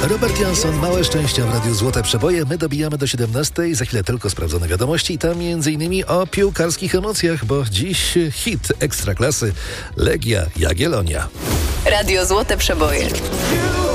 Robert Jansson, Małe szczęścia w Radiu Złote Przeboje. My dobijamy do 17. Za chwilę tylko sprawdzone wiadomości. Tam m.in. o piłkarskich emocjach, bo dziś hit Ekstraklasy Legia Jagiellonia. Radio Złote Przeboje.